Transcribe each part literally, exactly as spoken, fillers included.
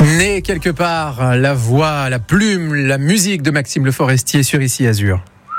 Né quelque part, la voix, la plume, la musique de Maxime Le Forestier sur Ici Azur.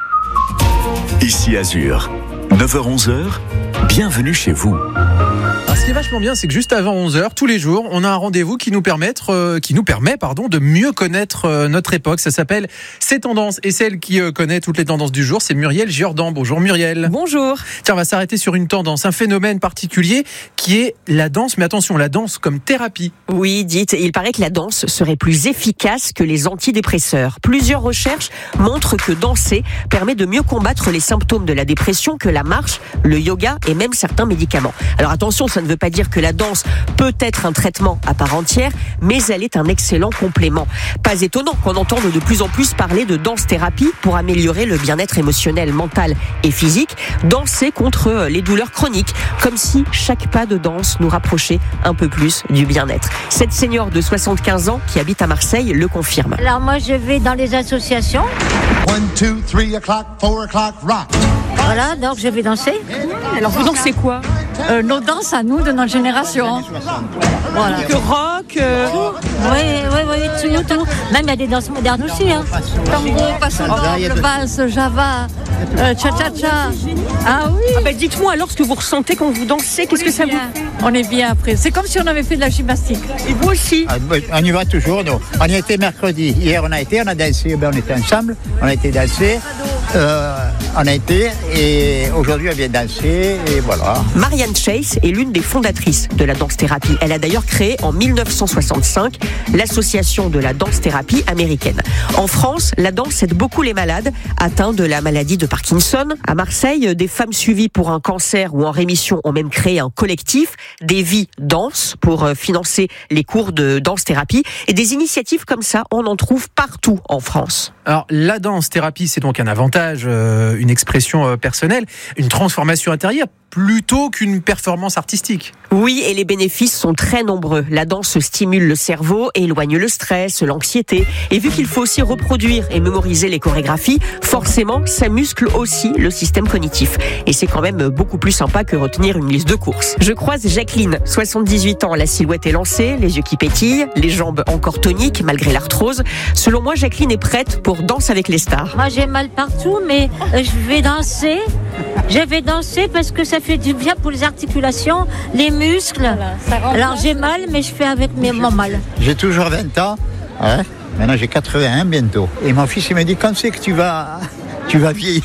Ici Azur, neuf heures onze heures, bienvenue chez vous. Alors, ce qui est vachement bien, c'est que juste avant onze heures, tous les jours, on a un rendez-vous qui nous permet, euh, qui nous permet pardon, de mieux connaître euh, notre époque. Ça s'appelle C'est Tendances. Et celle qui euh, connaît toutes les tendances du jour, c'est Muriel Jourdan. Bonjour Muriel. Bonjour. Tiens, on va s'arrêter sur une tendance, un phénomène particulier qui est la danse. Mais attention, la danse comme thérapie. Oui, dites, il paraît que la danse serait plus efficace que les antidépresseurs. Plusieurs recherches montrent que danser permet de mieux combattre les symptômes de la dépression que la marche, le yoga et même certains médicaments. Alors attention, ça ne veut pas dire que la danse peut être un traitement à part entière, mais elle est un excellent complément. Pas étonnant qu'on entende de plus en plus parler de danse-thérapie pour améliorer le bien-être émotionnel, mental et physique, danser contre les douleurs chroniques, comme si chaque pas de danse nous rapprochait un peu plus du bien-être. Cette senior de soixante-quinze ans qui habite à Marseille le confirme. Alors moi je vais dans les associations. One, two, three o'clock, four o'clock, rock. Voilà, donc je vais danser. Alors vous dansez quoi ? Euh, nos danses à nous de notre génération. Voilà. Que rock euh... Oui, oui, oui, tout, tout. Même il y a des danses modernes aussi. Hein. Tango, passe doble, valse, java, euh, cha-cha-cha. Ah oui. Ah ben dites-moi alors ce que vous ressentez quand vous dansez. Qu'est-ce que ça vous fait ? On est bien après. C'est comme si on avait fait de la gymnastique. Et vous aussi ? Ah, on y va toujours, nous. On y était mercredi. Hier, on a été, on a dansé. Ben, on était ensemble. On a été danser. Euh, on a été. Et aujourd'hui, on vient danser. Et voilà. Marianne Chase est l'une des fondatrices de la danse-thérapie. Elle a d'ailleurs créé en dix-neuf cent soixante-cinq l'association de la danse-thérapie américaine. En France, la danse aide beaucoup les malades atteints de la maladie de Parkinson. À Marseille, des femmes suivies pour un cancer ou en rémission ont même créé un collectif, Des Vies Danse, pour financer les cours de danse-thérapie. Et des initiatives comme ça, on en trouve partout en France. Alors, la danse-thérapie, c'est donc un avantage, euh, une expression euh, personnelle, une transformation intérieure, plutôt qu'une performance artistique. Oui, et les bénéfices sont très nombreux. La danse stimule le cerveau, éloigne le stress, l'anxiété. Et vu qu'il faut aussi reproduire et mémoriser les chorégraphies, forcément, ça muscle aussi le système cognitif. Et c'est quand même beaucoup plus sympa que retenir une liste de courses. Je croise Jacqueline, soixante-dix-huit ans, la silhouette est lancée, les yeux qui pétillent, les jambes encore toniques malgré l'arthrose. Selon moi, Jacqueline est prête pour Danse avec les stars. Moi j'ai mal partout, mais euh, je vais danser. Je vais danser parce que ça fait du bien pour les articulations, les muscles. Voilà, alors j'ai mal, mais je fais avec mes, mon mal. J'ai toujours vingt ans. Hein. Maintenant, j'ai quatre-vingt-un bientôt. Et mon fils, il m'a dit, quand c'est que tu vas, tu vas vieillir?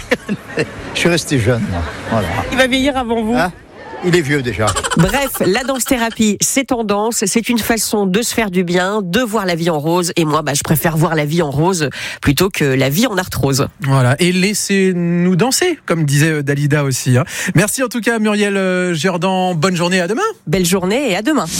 Je suis resté jeune. Voilà. Il va vieillir avant vous. Hein? Il est vieux déjà. Bref, la danse-thérapie, c'est tendance, c'est une façon de se faire du bien, de voir la vie en rose. Et moi, bah, je préfère voir la vie en rose plutôt que la vie en arthrose. Voilà, et laissez-nous danser, comme disait Dalida aussi. Hein. Merci en tout cas Muriel Jourdan, bonne journée, à demain. Belle journée et à demain.